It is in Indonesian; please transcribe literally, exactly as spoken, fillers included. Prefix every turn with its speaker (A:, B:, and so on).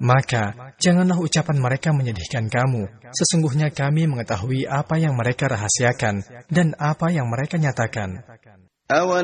A: Maka, janganlah ucapan mereka menyedihkan kamu. Sesungguhnya kami mengetahui apa yang mereka rahasiakan dan apa yang mereka nyatakan.
B: أَوَلَمْ